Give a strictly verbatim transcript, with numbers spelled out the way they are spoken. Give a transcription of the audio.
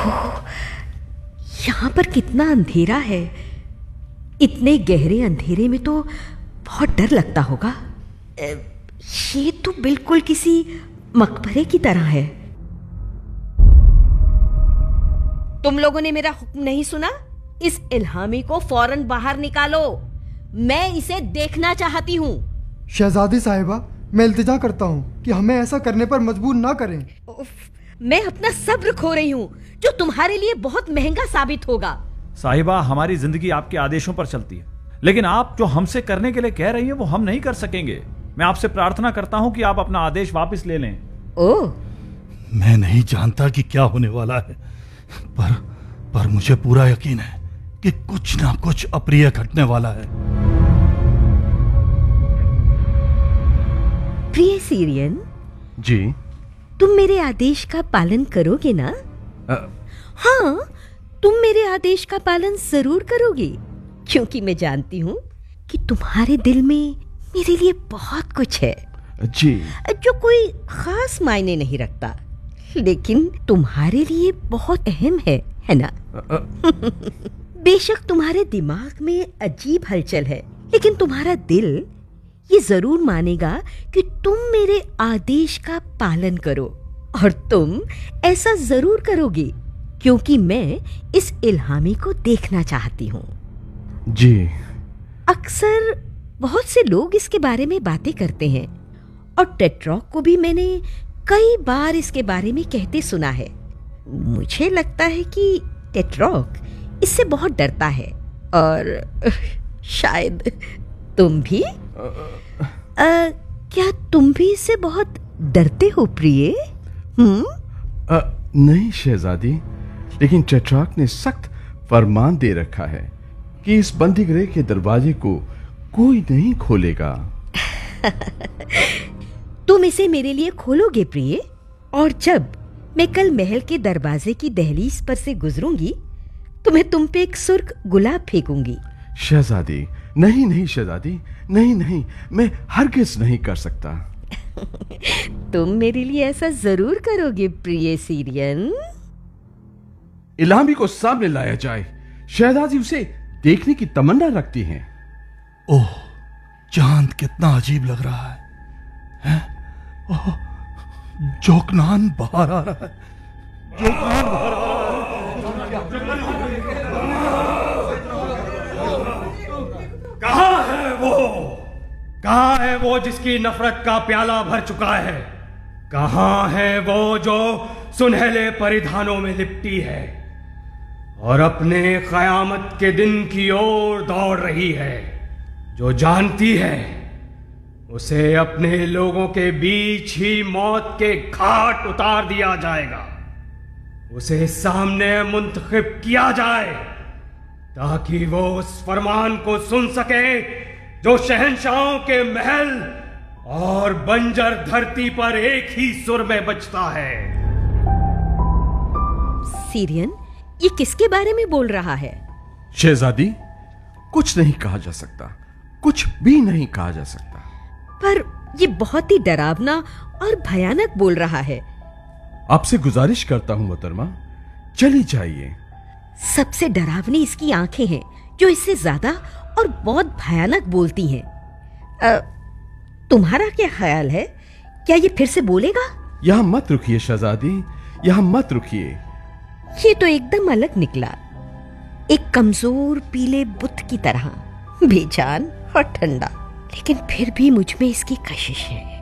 ओह, यहाँ पर कितना अंधेरा है। इतने गहरे अंधेरे में तो बहुत डर लगता होगा। ये तो बिल्कुल किसी मकबरे की तरह है। तुम लोगों ने मेरा हुक्म नहीं सुना? इस इल्हामी को फौरन बाहर निकालो, मैं इसे देखना चाहती हूँ। शहजादी साहिबा, मैं इल्तिजा करता हूँ कि हमें ऐसा करने पर मजबूर ना करें। मैं अपना सब्र खो रही हूँ, जो तुम्हारे लिए बहुत महंगा साबित होगा। साहिबा, हमारी जिंदगी आपके आदेशों पर चलती है, लेकिन आप जो हमसे करने के लिए कह रही हैं वो हम नहीं कर सकेंगे। मैं आपसे प्रार्थना करता हूँ कि आप अपना आदेश वापस ले लें। ओह, मैं नहीं जानता कि क्या होने वाला है, पर पर मुझे पूरा यकीन है कि कुछ ना कुछ अप्रिय घटने वाला है। प्रिय सीरियन जी, तुम मेरे आदेश का पालन करोगे ना? आ... हाँ, तुम मेरे आदेश का पालन जरूर करोगे, क्योंकि मैं जानती हूँ कि तुम्हारे दिल में मेरे लिए बहुत कुछ है जी, जो कोई खास मायने नहीं रखता, लेकिन तुम्हारे लिए बहुत अहम है, है ना? बेशक तुम्हारे दिमाग में अजीब हलचल है, लेकिन तुम्हारा दिल ये जरूर मानेगा कि तुम मेरे आदेश का पालन करो, और तुम ऐसा जरूर करोगे, क्योंकि मैं इस इल्हामी को देखना चाहती हूँ। जी। अक्सर बहुत से लोग इसके बारे में बातें करते हैं, और टेट्रॉक को भी मैंने कई बार इसके बारे में कहते सुना है। मुझे लगता है कि टेट्रॉक इससे बहुत डरता है, और शायद तुम भी। आ, क्या तुम भी इससे बहुत डरते हो प्रिय? हम्म? नहीं शहजादी, लेकिन टेट्रॉक ने सख्त फरमान दे रखा है कि इस बंदीगृह के दरवाजे को कोई नहीं खोलेगा। तुम इसे मेरे लिए खोलोगे प्रिय? और जब मैं कल महल के दरवाजे की दहलीज पर से गुजरूंगी तो मैं तुम पे एक सुर्ख गुलाब फेंकूंगी। शहजादी, नहीं नहीं शहजादी, नहीं नहीं, मैं हरगिज नहीं कर सकता। तुम मेरे लिए ऐसा जरूर करोगे प्रिय सीरियन। इल्हामी को सामने लाया जाए, शहजादी उसे देखने की तमन्ना रखती हैं। ओह, चांद कितना अजीब लग रहा है, हैं? ओह, जोकनान बाहर आ रहा है, जोकनान बाहर आ रहा है। कहाँ है वो? कहाँ है वो जिसकी नफरत का प्याला भर चुका है? कहाँ है वो जो सुनहले परिधानों में लिपटी है और अपने कयामत के दिन की ओर दौड़ रही है, जो जानती है उसे अपने लोगों के बीच ही मौत के घाट उतार दिया जाएगा, उसे सामने मुंतखब किया जाए ताकि वो उस फरमान को सुन सके जो शहंशाहों के महल और बंजर धरती पर एक ही सुर में बजता है। सीरियन, ये किसके बारे में बोल रहा है? शहजादी, कुछ नहीं कहा जा सकता, कुछ भी नहीं कहा जा सकता। पर ये बहुत ही डरावना और भयानक बोल रहा है। आपसे गुजारिश करता हूं मोहतरमा, चली जाइए। सबसे डरावनी इसकी आंखें हैं, जो इससे ज्यादा और बहुत भयानक बोलती हैं। अ, तुम्हारा क्या ख्याल है, क्या ये फिर से बोलेगा? यहां मत रुकिए शहजादी, यहां मत रुकिए। ये तो एकदम अलग निकला, एक कमजोर पीले बुत की तरह, बेजान और ठंडा, लेकिन फिर भी मुझ में इसकी कशिश है।